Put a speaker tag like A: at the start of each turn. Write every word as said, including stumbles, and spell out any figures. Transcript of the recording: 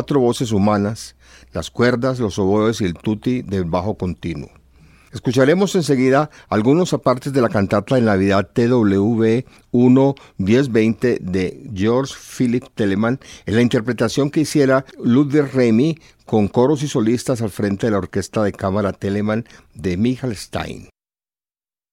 A: cuatro voces humanas, las cuerdas, los oboes y el tutti del bajo continuo. Escucharemos enseguida algunos apartes de la cantata de Navidad T W uno diez veinte de Georg Philipp Telemann en la interpretación que hiciera Ludwig Remy con coros y solistas al frente de la orquesta de cámara Telemann de Michael Stein.